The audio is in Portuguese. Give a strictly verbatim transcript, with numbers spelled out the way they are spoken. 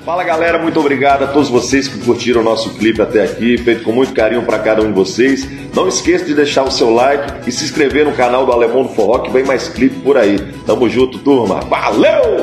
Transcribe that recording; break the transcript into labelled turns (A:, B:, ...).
A: Fala galera, muito obrigado a todos vocês que curtiram o nosso clipe até aqui, feito com muito carinho para cada um de vocês. Não esqueça de deixar o seu like e se inscrever no canal do Alemão do Forró, que vem mais clipe por aí. Tamo junto, turma. Valeu!